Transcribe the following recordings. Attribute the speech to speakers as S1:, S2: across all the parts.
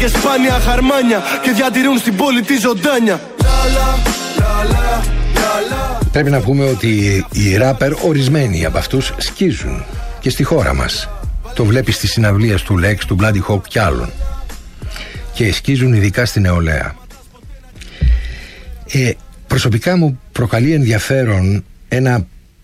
S1: και σπάνια χαρμάνια και διατηρούν στην πόλη τη ζωντάνια.
S2: Πρέπει να πούμε ότι οι ράπερ, ορισμένοι από αυτούς, σκίζουν και στη χώρα μας. Το βλέπεις στις συναυλίες του Lex, του Bloody Hawk κι άλλων. Και σκίζουν ειδικά στη νεολαία. Προσωπικά μου προκαλεί ενδιαφέρον ένα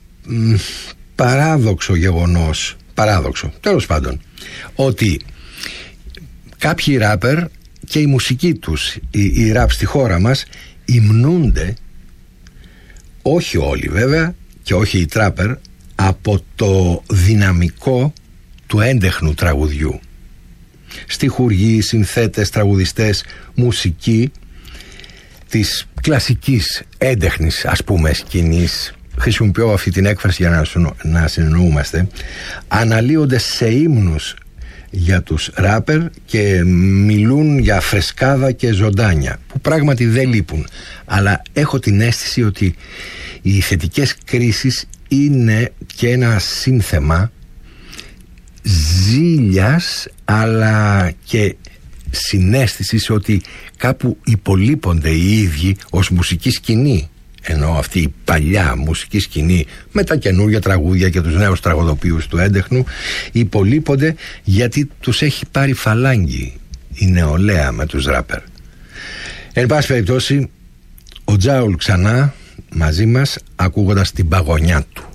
S2: παράδοξο, τέλος πάντων, ότι κάποιοι ράπερ και η μουσική τους, η ράπ στη χώρα μας, υμνούνται, όχι όλοι βέβαια και όχι οι τράπερ, από το δυναμικό του έντεχνου τραγουδιού. Στιχουργοί, συνθέτες, τραγουδιστές, μουσική της κλασικής έντεχνης, ας πούμε, σκηνής, χρησιμοποιώ αυτή την έκφραση για να συνεννοούμαστε, αναλύονται σε ύμνους για τους ράπερ και μιλούν για φρεσκάδα και ζωντάνια, που πράγματι δεν λείπουν, αλλά έχω την αίσθηση ότι οι θετικές κρίσεις είναι και ένα σύνθεμα ζήλιας, αλλά και συναίσθησης ότι κάπου υπολείπονται οι ίδιοι ως μουσική σκηνή, ενώ αυτή η παλιά μουσική σκηνή με τα καινούργια τραγούδια και τους νέους τραγουδοποιούς του έντεχνου υπολείπονται, γιατί τους έχει πάρει φαλάγγι η νεολαία με τους ράπερ. Εν πάση περιπτώσει, ο Τζάουλ ξανά μαζί μας, ακούγοντας την παγωνιά του.